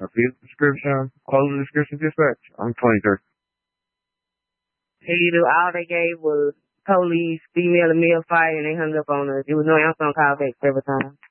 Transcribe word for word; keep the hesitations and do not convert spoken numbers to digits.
A field description, clothing description, dispatch. I'm twenty-three. Hey, you do all they gave was police, female and male fight, and they hung up on us. There was no answer on call back every time.